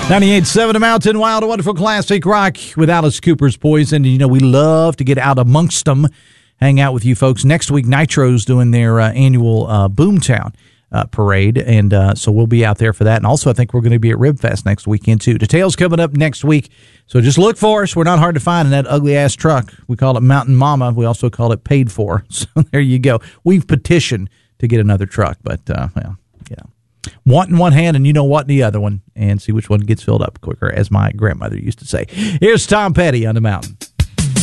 98.7 The Mountain, Wild and Wonderful Classic Rock with Alice Cooper's Poison. And, we love to get out amongst them, hang out with you folks. Next week, Nitro's doing their annual Boomtown parade, and so we'll be out there for that. And also, I think we're going to be at Ribfest next weekend, too. Details coming up next week, so just look for us. We're not hard to find in that ugly-ass truck. We call it Mountain Mama. We also call it Paid For. So there you go. We've petitioned to get another truck, but, want in one hand and what in the other one, and see which one gets filled up quicker, as my grandmother used to say. Here's Tom Petty on the Mountain.